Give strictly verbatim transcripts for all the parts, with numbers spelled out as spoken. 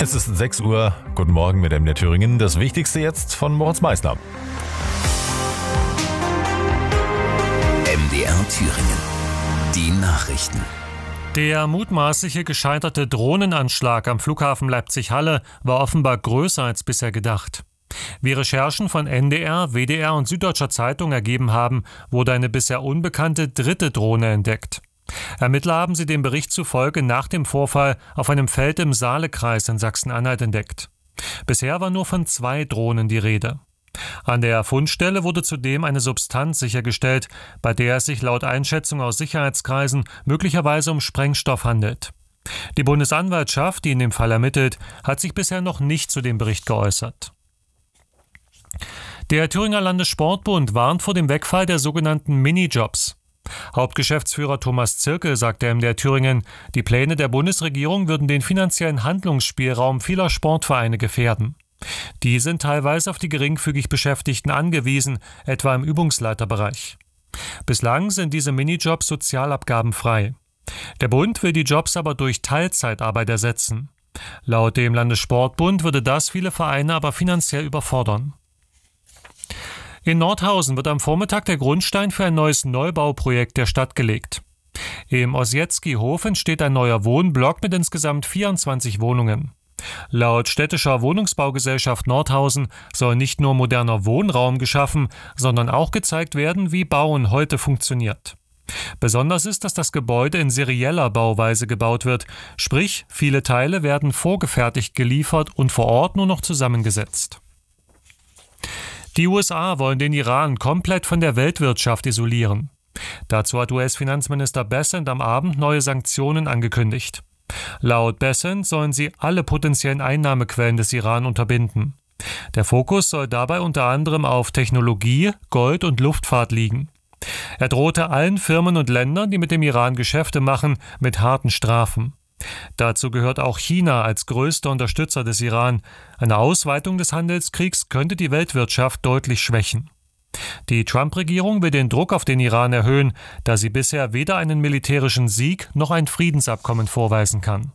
Es ist sechs Uhr. Guten Morgen mit M D R Thüringen. Das Wichtigste jetzt von Moritz Meissner. M D R Thüringen. Die Nachrichten. Der mutmaßliche gescheiterte Drohnenanschlag am Flughafen Leipzig-Halle war offenbar größer als bisher gedacht. Wie Recherchen von N D R, W D R und Süddeutscher Zeitung ergeben haben, wurde eine bisher unbekannte dritte Drohne entdeckt. Ermittler haben sie dem Bericht zufolge nach dem Vorfall auf einem Feld im Saalekreis in Sachsen-Anhalt entdeckt. Bisher war nur von zwei Drohnen die Rede. An der Fundstelle wurde zudem eine Substanz sichergestellt, bei der es sich laut Einschätzung aus Sicherheitskreisen möglicherweise um Sprengstoff handelt. Die Bundesanwaltschaft, die in dem Fall ermittelt, hat sich bisher noch nicht zu dem Bericht geäußert. Der Thüringer Landessportbund warnt vor dem Wegfall der sogenannten Minijobs. Hauptgeschäftsführer Thomas Zirkel sagte M D R Thüringen, die Pläne der Bundesregierung würden den finanziellen Handlungsspielraum vieler Sportvereine gefährden. Die sind teilweise auf die geringfügig Beschäftigten angewiesen, etwa im Übungsleiterbereich. Bislang sind diese Minijobs sozialabgabenfrei. Der Bund will die Jobs aber durch Teilzeitarbeit ersetzen. Laut dem Landessportbund würde das viele Vereine aber finanziell überfordern. In Nordhausen wird am Vormittag der Grundstein für ein neues Neubauprojekt der Stadt gelegt. Im Ossietzky-Hof entsteht ein neuer Wohnblock mit insgesamt vierundzwanzig Wohnungen. Laut städtischer Wohnungsbaugesellschaft Nordhausen soll nicht nur moderner Wohnraum geschaffen, sondern auch gezeigt werden, wie Bauen heute funktioniert. Besonders ist, dass das Gebäude in serieller Bauweise gebaut wird, sprich, viele Teile werden vorgefertigt geliefert und vor Ort nur noch zusammengesetzt. Die U S A wollen den Iran komplett von der Weltwirtschaft isolieren. Dazu hat U S-Finanzminister Bessent am Abend neue Sanktionen angekündigt. Laut Bessent sollen sie alle potenziellen Einnahmequellen des Iran unterbinden. Der Fokus soll dabei unter anderem auf Technologie, Gold und Luftfahrt liegen. Er drohte allen Firmen und Ländern, die mit dem Iran Geschäfte machen, mit harten Strafen. Dazu gehört auch China als größter Unterstützer des Iran. Eine Ausweitung des Handelskriegs könnte die Weltwirtschaft deutlich schwächen. Die Trump-Regierung will den Druck auf den Iran erhöhen, da sie bisher weder einen militärischen Sieg noch ein Friedensabkommen vorweisen kann.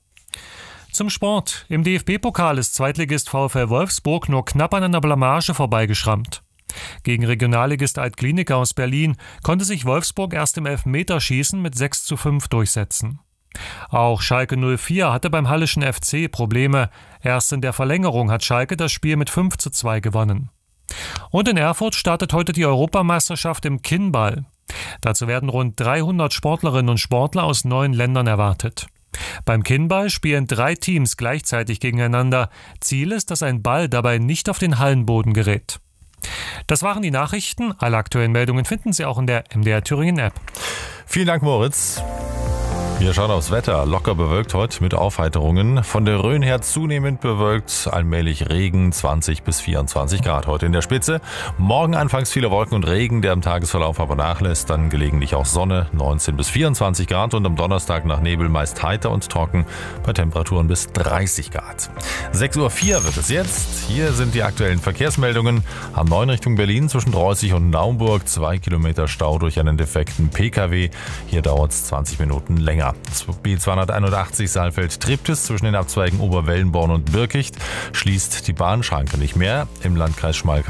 Zum Sport. Im D F B-Pokal ist Zweitligist VfL Wolfsburg nur knapp an einer Blamage vorbeigeschrammt. Gegen Regionalligist Altklinika aus Berlin konnte sich Wolfsburg erst im Elfmeterschießen mit sechs zu fünf durchsetzen. Auch Schalke null vier hatte beim Halleschen F C Probleme. Erst in der Verlängerung hat Schalke das Spiel mit fünf zu zwei gewonnen. Und in Erfurt startet heute die Europameisterschaft im Kinnball. Dazu werden rund dreihundert Sportlerinnen und Sportler aus neun Ländern erwartet. Beim Kinnball spielen drei Teams gleichzeitig gegeneinander. Ziel ist, dass ein Ball dabei nicht auf den Hallenboden gerät. Das waren die Nachrichten. Alle aktuellen Meldungen finden Sie auch in der M D R Thüringen App. Vielen Dank, Moritz. Wir schauen aufs Wetter. Locker bewölkt heute mit Aufheiterungen. Von der Rhön her zunehmend bewölkt, allmählich Regen, zwanzig bis vierundzwanzig Grad heute in der Spitze. Morgen anfangs viele Wolken und Regen, der im Tagesverlauf aber nachlässt. Dann gelegentlich auch Sonne, neunzehn bis vierundzwanzig Grad und am Donnerstag nach Nebel meist heiter und trocken bei Temperaturen bis dreißig Grad. sechs Uhr vier wird es jetzt. Hier sind die aktuellen Verkehrsmeldungen. A neun Richtung Berlin zwischen Dreußig und Naumburg. Zwei Kilometer Stau durch einen defekten P K W. Hier dauert es zwanzig Minuten länger. B zweihunderteinundachtzig Saalfeld-Triptis zwischen den Abzweigen Oberwellenborn und Birkicht schließt die Bahnschranke nicht mehr. Im Landkreis Schmalkalden